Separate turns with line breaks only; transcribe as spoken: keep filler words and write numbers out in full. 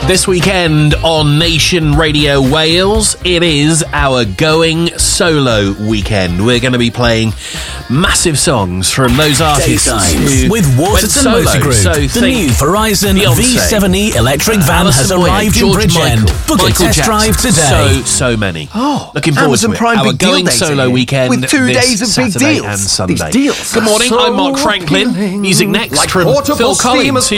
This weekend on Nation Radio Wales, it is our Going Solo weekend. We're going to be playing massive songs from those artists who
with Waterton Motor Group.
So
the new Verizon
Beyonce,
V seven E electric van
Alison
has
Moyet,
arrived
George
in Bridgend.
Michael,
Book a
Michael
test
Jackson.
drive today.
So, so many.
Oh,
looking forward
Amazon
to it.
Prime
Our
Big Deal
Going
Days
Solo
again,
weekend
with two
this
days of big
Saturday
deals.
and Sunday.
These deals
Good morning,
are
I'm Mark
so
Franklin.
appealing.
Music next
Like
from
portable
Phil Collins,
steam
who